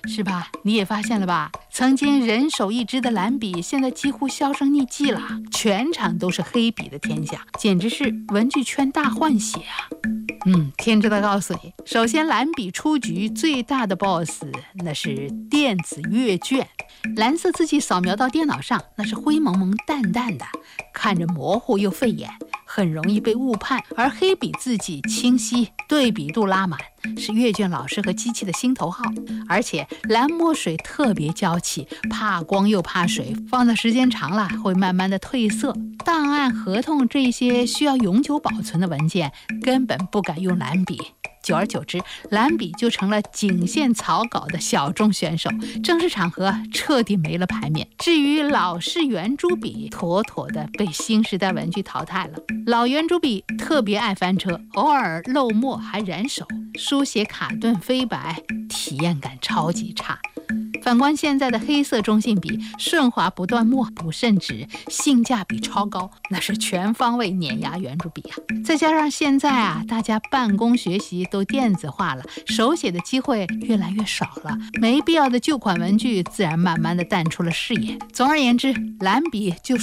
是吧？你也发现了吧？曾经人手一支的蓝笔，现在几乎销声匿迹了，全场都是黑笔的天下，简直是文具圈大换血啊！天知道告诉你，首先蓝笔出局最大的 boss 那是电子阅卷，蓝色字迹扫描到电脑上，那是灰蒙蒙淡淡的，看着模糊又费眼，很容易被误判，而黑笔字迹清晰，对比度拉满，是阅卷老师和机器的心头好。而且蓝墨水特别娇气，怕光又怕水，放的时间长了会慢慢的褪色。档案、合同这些需要永久保存的文件，根本不敢用蓝笔。久而久之，蓝笔就成了仅限草稿的小众选手，正式场合彻底没了牌面。至于老式圆珠笔，妥妥的被新时代文具淘汰了。老圆珠笔特别爱翻车，偶尔漏墨还染手，书写卡顿飞白，体验感超级差。反观现在的黑色中性笔，顺滑不断墨，不渗纸，性价比超高，那是全方位碾压圆珠笔啊！再加上现在大家办公学习都电子化了，手写的机会越来越少了，没必要的旧款文具自然慢慢的淡出了视野。总而言之，蓝笔就